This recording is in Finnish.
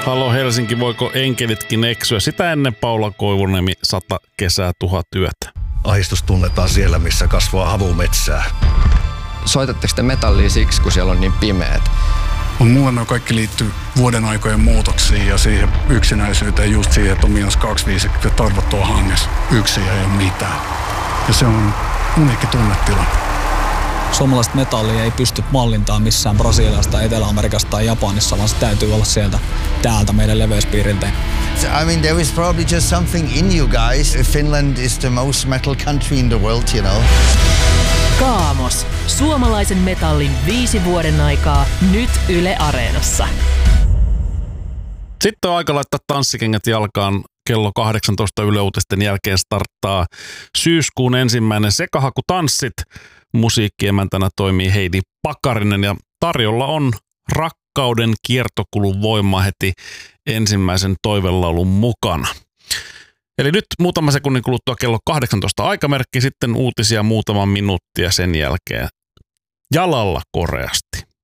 Hallo Helsinki, voiko enkelitkin eksyä? Sitä ennen Paula Koivuniemi, 100 kesää, 1000 yötä. Ahdistus tunnetaan siellä, missä kasvaa havumetsää. Soitatteko te metallia siksi, kun siellä on niin pimeät? Mulle ne kaikki liittyy vuoden aikojen muutoksiin ja siihen yksinäisyyteen, just siihen, että on -25 ja tarvot tuo hanges. Yksin ei ole mitään. Ja se on uniikki tunnetila. Suomalaista metallia ei pysty mallintaan missään Brasiliasta, Etelä-Amerikasta tai Japanissa, vaan se täytyy olla täältä meidän leveyspiiriltä. I mean, there is probably just something in you guys. Finland is the most metal country in the world, you know. Kaamos. Suomalaisen metallin 5 vuoden aikaa. Nyt Yle Areenassa. Sitten on aika laittaa tanssikengät jalkaan. Kello 18 Yle Uutisten jälkeen starttaa syyskuun ensimmäinen Sekahaku-tanssit. Musiikkiemäntänä toimii Heidi Pakarinen ja tarjolla on rakkauden kiertokulun voima heti ensimmäisen toivelaulun mukana. Eli nyt muutama sekunnin kuluttua kello 18 aikamerkki, sitten uutisia muutama minuuttia sen jälkeen jalalla koreasti.